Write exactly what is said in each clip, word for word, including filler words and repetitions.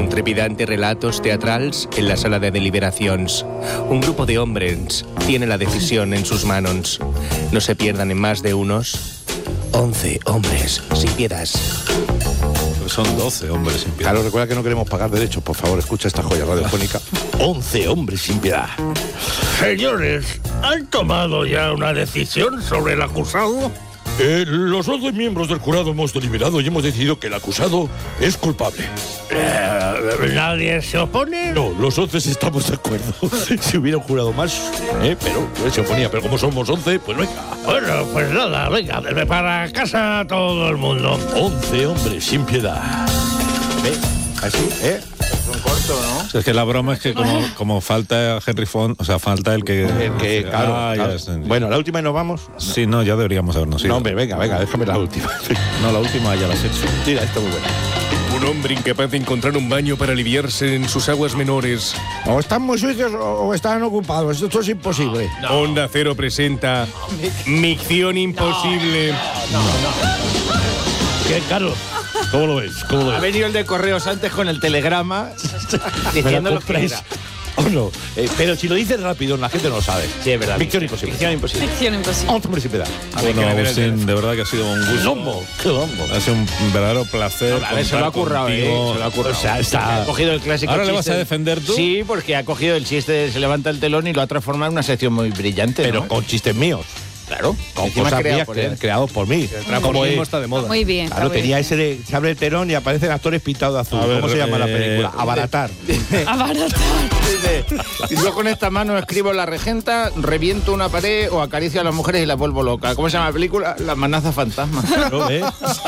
Un trepidante relatos teatrals en la sala de deliberacions. Un grupo de hombres tiene la decisión en sus manos. No se pierdan en más de unos... Once hombres sin piedad. Son doce hombres sin piedad. Claro, recuerda que no queremos pagar derechos. Por favor, escucha esta joya radiofónica. Once hombres sin piedad. Señores, ¿han tomado ya una decisión sobre el acusado? Eh, los once miembros del jurado hemos deliberado y hemos decidido que el acusado es culpable. Eh, ¿Nadie se opone? No, los once estamos de acuerdo. Si hubiera un jurado más, eh, pero pues, se oponía. Pero como somos once, pues venga. Bueno, pues nada, venga, para casa todo el mundo. Once hombres sin piedad. ¿Eh? ¿Así? ¿Eh? Es un corto, ¿no? O sea, es que la broma es que como, como falta Henry Fond, o sea, falta el que... El que, claro, Ah, claro. ya, Bueno, la última y nos vamos. Sí, no, ya deberíamos habernos ido. No, hombre, venga, venga, déjame la última. No, la última ya la has hecho. Mira, esto es muy bueno. Un hombre incapaz de encontrar un baño para aliviarse en sus aguas menores. O están muy sucios o están ocupados. Esto es imposible. No. Onda Cero presenta Micción Imposible. No, no, no. ¿Qué, Carlos? ¿Cómo lo ves? ¿Cómo lo ves? Ha venido el de correos antes con el telegrama diciendo lo que era. ¿O no? Eh, pero si lo dices rápido, la gente no lo sabe. Sí, es verdad. Micción imposible. Micción imposible. Ficción imposible. Once hombres sin piedad. Bueno, Agustín, de verdad que ha sido un gusto. Lombo, qué lombo. Ha sido un verdadero placer. A ver, se lo ha contar currado, contigo. eh, se lo ha currado. O sea, está- Ha cogido el clásico ¿Ahora le chiste vas a de- defender tú? Sí, porque ha cogido el chiste de se levanta el telón y lo ha transformado en una sección muy brillante, Pero ¿no? con chistes míos. Claro, Con encima cosas creado mías por cre- él. creados por mí. Como Transformismo es- está de moda. Muy bien. Claro, está tenía bien. ese de se abre el telón y aparecen actores pintados de azul. A ver, ¿Cómo se llama la eh, película? Abaratar. Abaratar. Y yo con esta mano escribo la regenta, reviento una pared o acaricio a las mujeres y las vuelvo loca. ¿Cómo se llama la película? La amenaza fantasma. Claro, ¿eh?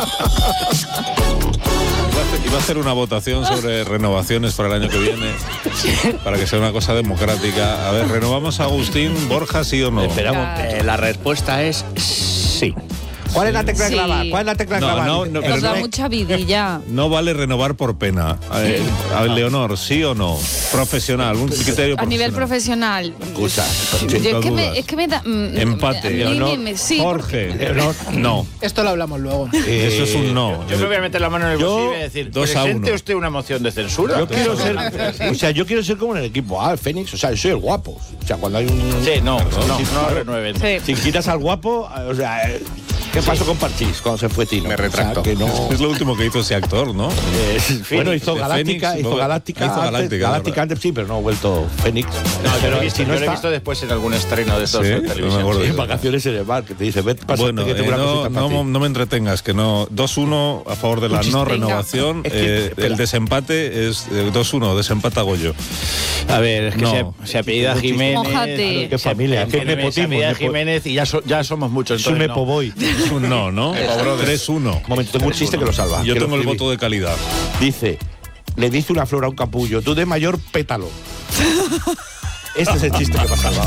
Iba a hacer una votación sobre renovaciones para el año que viene, para que sea una cosa democrática. A ver, ¿renovamos a Agustín Borja, sí o no? Esperamos. Claro. Eh, la respuesta es sí. ¿Cuál es la tecla Sí. de grabar? ¿Cuál es la tecla de No, grabar? no, no, Nos pero da no- mucha vidilla. No vale renovar por pena. Eh, a ver, Leonor, ¿sí o no? Profesional, un criterio A nivel profesional. profesional. Escucha, Yo es, no que me, dudas. es que me da. mm, Empate. a mí Leonor, me- sí, Jorge, Leonor, no. Esto lo hablamos luego. Eh, Eso es un no. Yo me voy a meter la mano en el Yo, bolsillo y voy a decir, dos a ¿presente uno. usted una moción de censura? Yo quiero ser, o sea, yo quiero ser como en el equipo A, el Fénix, o sea, yo soy el guapo. O sea, cuando hay un Sí, no, no, no, no renueven. Sí. si quitas al guapo, o sea, eh, ¿qué pasó con Parchís cuando se fue Tino? Me retracto. O sea, que no, Es lo último que hizo ese actor, ¿no? eh, bueno, hizo de Galáctica, Fénix, hizo luego- Galáctica, hizo antes, Galáctica, Galáctica ¿verdad? antes sí, pero no ha vuelto Fénix. No, yo lo he visto, si no yo lo he está- visto después en algún estreno de estos Sí, de no me televisión. acuerdo. Sí. en vacaciones en el bar, que te dice, vete, pásate, Bueno, que tengo eh, una no, cosita para no, ti. no me entretengas, que no. dos uno a favor de la no Venga. renovación. Es que, eh, espera. el desempate es eh, dos uno, desempata Goyo. A ver, es que No. se, se apellida Jiménez. Mójate. Qué familia, qué Se nepotismo. apellida nepo- Jiménez y ya, so- ya somos muchos. Es un entonces no. nepoboy. Es un no, ¿no? tres uno. Un momento, tengo un chiste que lo salva. Yo que lo tengo el escribí. voto de calidad. Dice, le dice una flor a un capullo, tú de mayor pétalo. Este es el chiste que me ha salvado.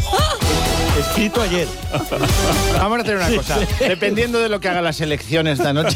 Escrito ayer. Vamos a hacer una cosa. Dependiendo de lo que haga las elecciones esta noche.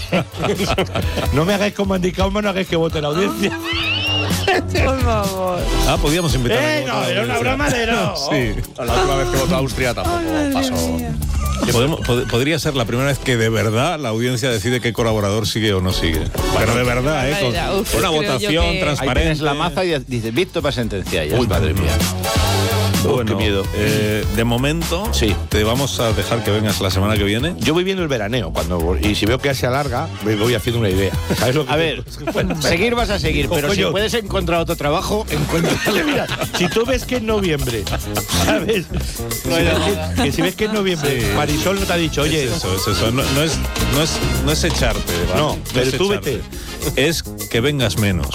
No me hagáis como Andy Kaufman, no hagáis que vote la audiencia. Por favor. Ah, podíamos invitar a ¡Eh, que no! votara Era una audiencia. broma de no. Sí. La última vez que votó Austria tampoco pasó. Podemos- pod- podría ser la primera vez que de verdad la audiencia decide qué colaborador sigue o no sigue. Pero de verdad, ¿eh? Con Vaya, uf, una creo yo votación que- Ahí transparente. tienes la maza y dices, visto para sentenciar. Ya Uy, está. madre mía. Bueno, qué miedo. eh, de momento, Sí. te vamos a dejar que vengas la semana que viene. Yo voy viendo el veraneo cuando y si veo que se alarga, me voy haciendo una idea. ¿Sabes lo que A te- ver, seguir vas a seguir, pero Cojo si yo. puedes encontrar otro trabajo, encuentra. Mira, si tú ves que es noviembre, ¿sabes? Si ves que, que si ves que es noviembre, Sí. Marisol no te ha dicho, oye, Es eso, es eso. No, no es, no, es, no es echarte. ¿vale? No, pero es tú echarte. Es que vengas menos.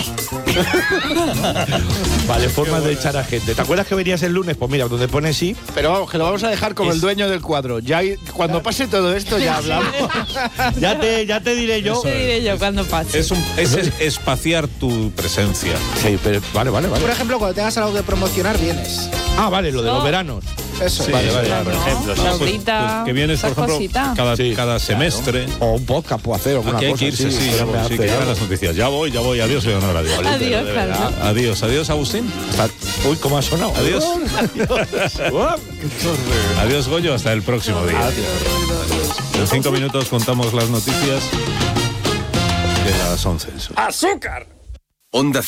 vale, formas de echar a gente. ¿Te acuerdas que venías el lunes? Pues mira, donde pone sí, Pero vamos, que lo vamos a dejar como el dueño del cuadro. Ya hay- cuando pase todo esto ya hablamos. ya te, ya te diré yo. ¿Qué diré yo cuando pase? Es, un, es, es espaciar tu presencia. Sí, pero vale, vale, Por vale. ejemplo, cuando tengas algo que promocionar, vienes. Ah, vale, lo de los No. veranos. Eso. Sí, Vale, vale, Claro, por ejemplo, la Pues- audita, pues que vienes, por esas ejemplo, cositas. cada, Sí, cada semestre. O un podcast puedo hacer, o alguna Aquí hay cosa que irse, así, sí, que no me sí, hace que llegan algo. las noticias. Ya voy, ya voy. Adiós, Leonor, adiós. Adiós, Carlos. Adiós, adiós, Agustín. Uy, ¿cómo ha sonado? Adiós. Adiós, Goyo. Hasta el próximo día. En cinco minutos contamos las noticias de las once. ¡Azúcar! Onda